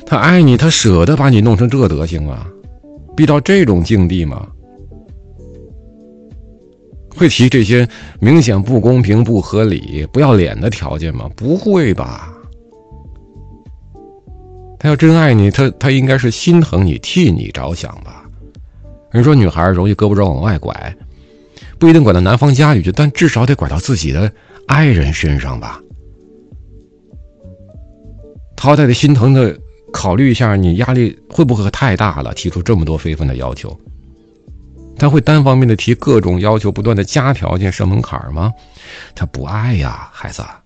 他爱你，他舍得把你弄成这德行吗？逼到这种境地吗？会提这些明显不公平、不合理、不要脸的条件吗？不会吧。他要真爱你，他应该是心疼你，替你着想吧。人说女孩容易胳膊肘往外拐，不一定拐到男方家里去，但至少得拐到自己的爱人身上吧。他好歹得心疼的考虑一下，你压力会不会太大了，提出这么多非分的要求。他会单方面的提各种要求，不断的加条件设门槛吗？他不爱呀，孩子。